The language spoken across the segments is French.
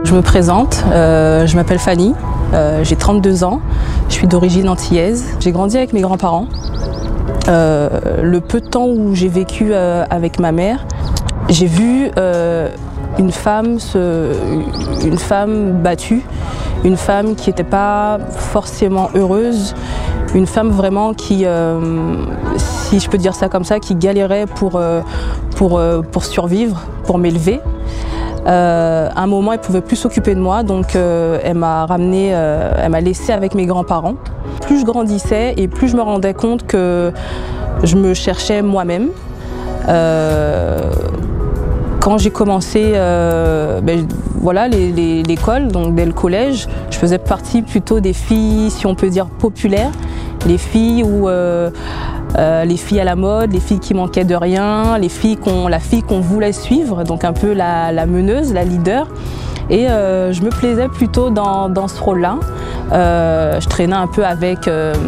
Je me présente, je m'appelle Fanny, j'ai 32 ans, je suis d'origine antillaise. J'ai grandi avec mes grands-parents. Le peu de temps où j'ai vécu avec ma mère, j'ai vu une femme battue, une femme qui n'était pas forcément heureuse, une femme vraiment qui, si je peux dire ça comme ça, qui galérait pour survivre, pour m'élever. À un moment, elle ne pouvait plus s'occuper de moi, donc elle m'a ramenée, elle m'a laissée avec mes grands-parents. Plus je grandissais et plus je me rendais compte que je me cherchais moi-même. Quand j'ai commencé voilà, l'école, donc dès le collège, je faisais partie plutôt des filles, si on peut dire, populaires. Les filles où les filles à la mode, les filles qui manquaient de rien, la fille qu'on voulait suivre, donc un peu la meneuse, la leader. Et je me plaisais plutôt dans ce rôle-là. Je traînais un peu avec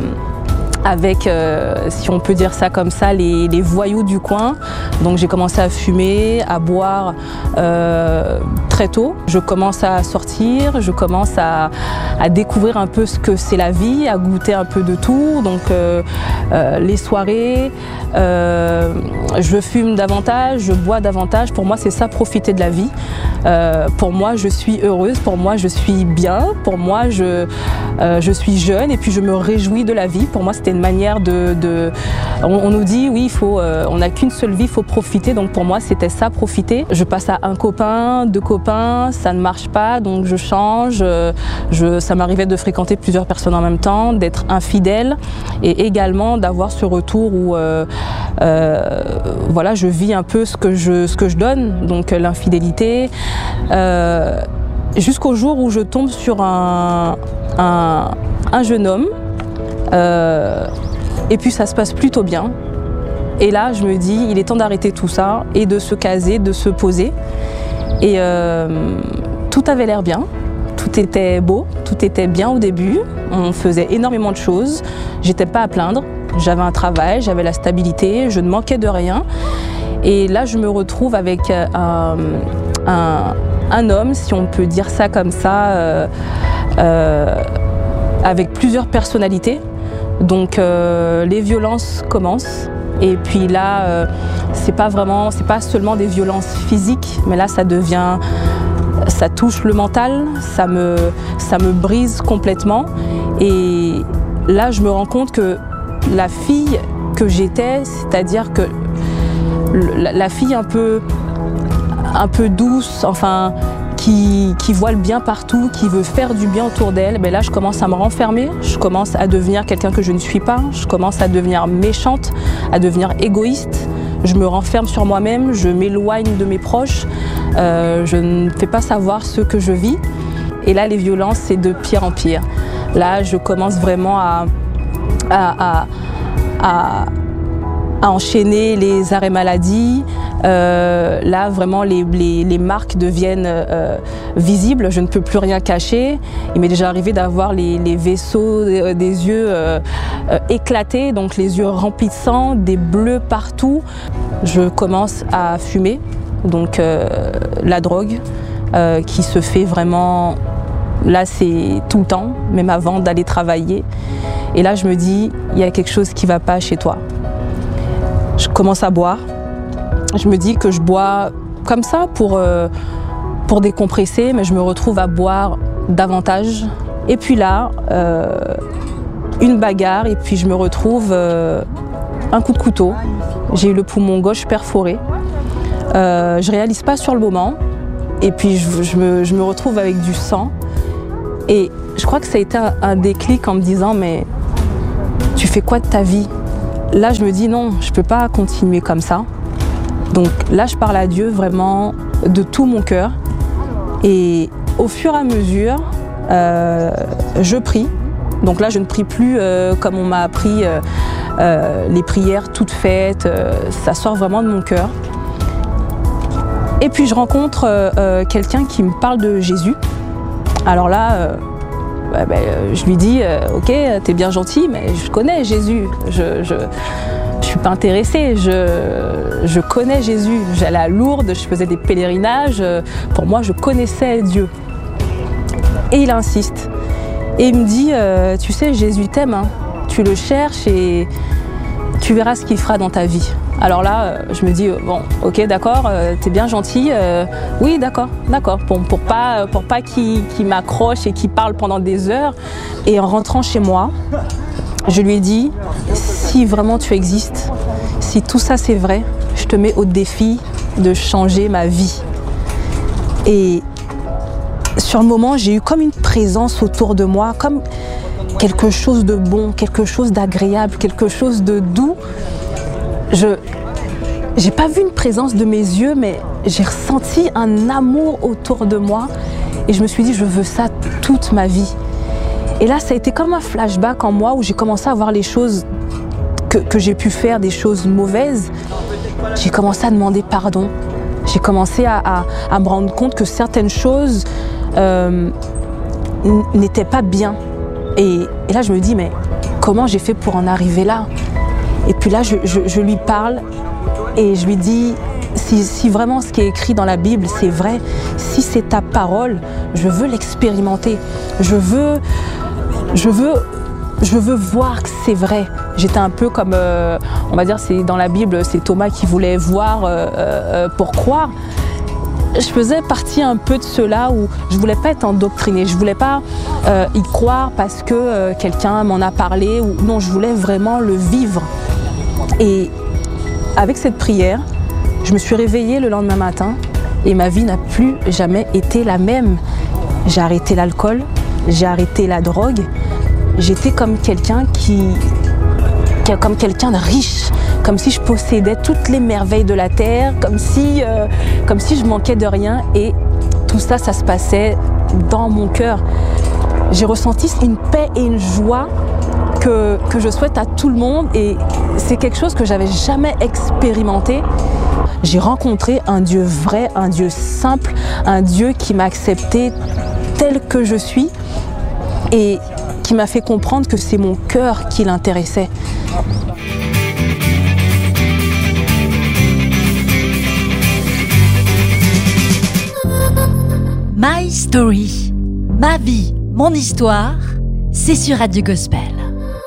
si on peut dire ça comme ça, les voyous du coin. Donc j'ai commencé à fumer, à boire très tôt. Je commence à sortir, je commence à découvrir un peu ce que c'est la vie, à goûter un peu de tout. Donc les soirées, je fume davantage, je bois davantage. Pour moi, c'est ça, profiter de la vie. Pour moi, je suis heureuse, pour moi, je suis bien, pour moi, je suis jeune et puis je me réjouis de la vie. Pour moi, c'était une manière on nous dit, oui, on n'a qu'une seule vie, il faut profiter. Donc pour moi, c'était ça, profiter. Je passe à un copain, deux copains, ça ne marche pas, donc je change. Ça m'arrivait de fréquenter plusieurs personnes en même temps, d'être infidèle et également d'avoir ce retour où voilà, je vis un peu ce que je donne, donc l'infidélité. Jusqu'au jour où je tombe sur un jeune homme. Et puis ça se passe plutôt bien. Et là, je me dis, il est temps d'arrêter tout ça et de se caser, de se poser. Et tout avait l'air bien, tout était beau, tout était bien au début. On faisait énormément de choses, j'étais pas à plaindre. J'avais un travail, j'avais la stabilité, je ne manquais de rien. Et là, je me retrouve avec un homme, si on peut dire ça comme ça, avec plusieurs personnalités. Donc les violences commencent. Et puis là, c'est pas seulement des violences physiques, mais là, ça touche le mental, ça me brise complètement. Et là, je me rends compte que la fille que j'étais, c'est-à-dire que la fille un peu douce, enfin, qui voit le bien partout, qui veut faire du bien autour d'elle, ben là je commence à me renfermer, je commence à devenir quelqu'un que je ne suis pas, je commence à devenir méchante, à devenir égoïste, je me renferme sur moi-même, je m'éloigne de mes proches, je ne fais pas savoir ce que je vis. Et là les violences, c'est de pire en pire. Là je commence vraiment à enchaîner les arrêts maladie. Là, vraiment, les marques deviennent visibles. Je ne peux plus rien cacher. Il m'est déjà arrivé d'avoir les vaisseaux des yeux éclatés, donc les yeux remplis de sang, des bleus partout. Je commence à fumer, donc la drogue, qui se fait vraiment... Là, c'est tout le temps, même avant d'aller travailler. Et là, je me dis, il y a quelque chose qui ne va pas chez toi. Je commence à boire. Je me dis que je bois comme ça pour décompresser, mais je me retrouve à boire davantage. Et puis là, une bagarre, et puis je me retrouve un coup de couteau. J'ai eu le poumon gauche perforé. Je réalise pas sur le moment. Et puis je me retrouve avec du sang. Et je crois que ça a été un déclic en me disant, mais tu fais quoi de ta vie ? Là, je me dis non, je peux pas continuer comme ça. Donc là, je parle à Dieu vraiment de tout mon cœur. Et au fur et à mesure, je prie. Donc là, je ne prie plus comme on m'a appris, les prières toutes faites. Ça sort vraiment de mon cœur. Et puis je rencontre quelqu'un qui me parle de Jésus. Alors là, je lui dis, ok, t'es bien gentil, mais je connais Jésus. Je suis pas intéressée, je connais Jésus. J'allais à Lourdes, je faisais des pèlerinages. Pour moi, je connaissais Dieu. Et il insiste. Et il me dit, tu sais, Jésus t'aime, hein. Tu le cherches et tu verras ce qu'il fera dans ta vie. Alors là, je me dis, bon, ok, d'accord, t'es bien gentil. Oui, d'accord. Pour pas qu'il m'accroche et qu'il parle pendant des heures. Et en rentrant chez moi, je lui ai dit, si vraiment tu existes, si tout ça c'est vrai, je te mets au défi de changer ma vie. Et sur le moment, j'ai eu comme une présence autour de moi, comme quelque chose de bon, quelque chose d'agréable, quelque chose de doux. J'ai pas vu une présence de mes yeux, mais j'ai ressenti un amour autour de moi. Et je me suis dit, je veux ça toute ma vie. Et là, ça a été comme un flashback en moi où j'ai commencé à voir les choses que j'ai pu faire, des choses mauvaises. J'ai commencé à demander pardon. J'ai commencé à me rendre compte que certaines choses n'étaient pas bien. Et là, je me dis, mais comment j'ai fait pour en arriver là? Et puis là, je lui parle et je lui dis, si vraiment ce qui est écrit dans la Bible, c'est vrai, si c'est ta parole, je veux l'expérimenter. Je veux voir que c'est vrai. J'étais un peu comme, on va dire, c'est dans la Bible, c'est Thomas qui voulait voir pour croire. Je faisais partie un peu de ceux-là où je voulais pas être endoctrinée, je voulais pas y croire parce que quelqu'un m'en a parlé, ou non, je voulais vraiment le vivre. Et avec cette prière, je me suis réveillée le lendemain matin et ma vie n'a plus jamais été la même. J'ai arrêté l'alcool, j'ai arrêté la drogue, j'étais comme quelqu'un comme quelqu'un de riche, comme si je possédais toutes les merveilles de la terre, comme si je manquais de rien, et tout ça, ça se passait dans mon cœur. J'ai ressenti une paix et une joie que je souhaite à tout le monde, et c'est quelque chose que j'avais jamais expérimenté. J'ai rencontré un Dieu vrai, un Dieu simple, un Dieu qui m'a accepté tel que je suis et qui m'a fait comprendre que c'est mon cœur qui l'intéressait. My Story, ma vie, mon histoire, c'est sur Radio Gospel.